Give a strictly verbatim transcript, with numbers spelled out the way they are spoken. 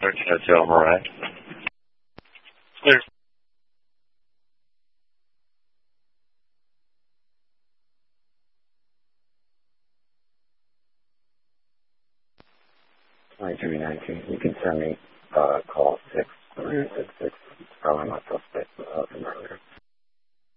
Joe Moran. Clear. twenty-three nineteen. You can send me uh, call six six six.